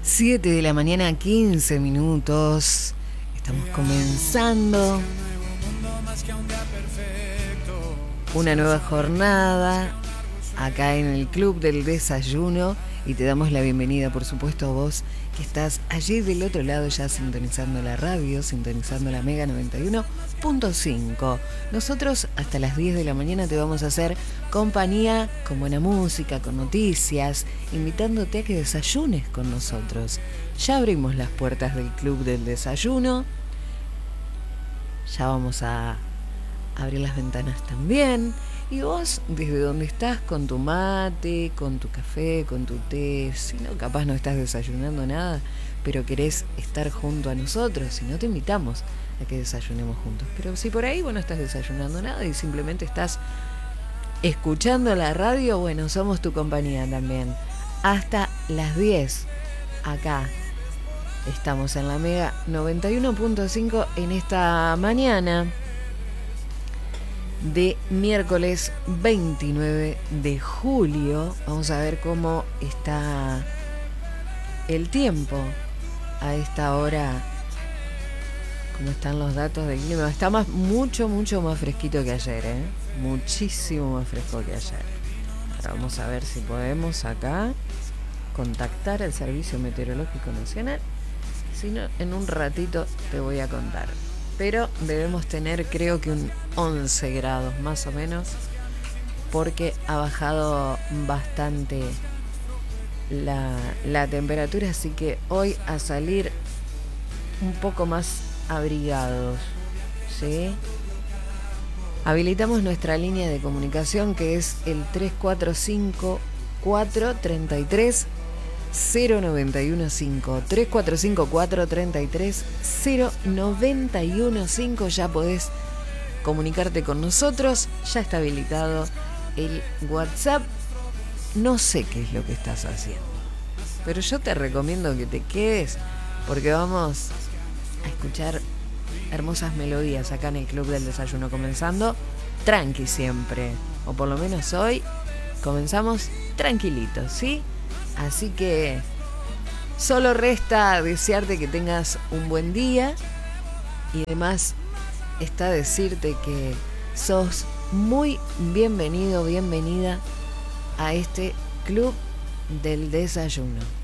7 de la mañana, 15 minutos. Estamos comenzando una nueva jornada acá en el Club del Desayuno y te damos la bienvenida, por supuesto, a vos que estás allí del otro lado ya sintonizando la radio, sintonizando la Mega 91.5. Nosotros hasta las 10 de la mañana te vamos a hacer compañía con buena música, con noticias, invitándote a que desayunes con nosotros. Ya abrimos las puertas del Club del Desayuno, ya vamos a abrir las ventanas también. Y vos, desde donde estás, con tu mate, con tu café, con tu té, si no, capaz no estás desayunando nada, pero querés estar junto a nosotros, si no, te invitamos a que desayunemos juntos. Pero si por ahí vos no estás desayunando nada y simplemente estás escuchando la radio, bueno, somos tu compañía también. Hasta las 10, acá estamos en la Mega 91.5 en esta mañana de miércoles 29 de julio. Vamos a ver cómo está el tiempo a esta hora, cómo están los datos del clima. Está mucho más fresquito que ayer, muchísimo más fresco que ayer. Ahora vamos a ver si podemos acá contactar al Servicio Meteorológico Nacional. Si no, en un ratito te voy a contar. Pero debemos tener, creo que un 11 grados más o menos, porque ha bajado bastante la temperatura, así que hoy a salir un poco más abrigados, ¿sí? Habilitamos nuestra línea de comunicación, que es el 345-433-0915, 345-433-0915. Ya podés comunicarte con nosotros. Ya está habilitado el WhatsApp. No sé qué es lo que estás haciendo, pero yo te recomiendo que te quedes, porque vamos a escuchar hermosas melodías acá en el Club del Desayuno, comenzando tranqui siempre, o por lo menos hoy comenzamos tranquilitos, ¿sí? Así que solo resta desearte que tengas un buen día, y además está decirte que sos muy bienvenido, bienvenida a este Club del Desayuno.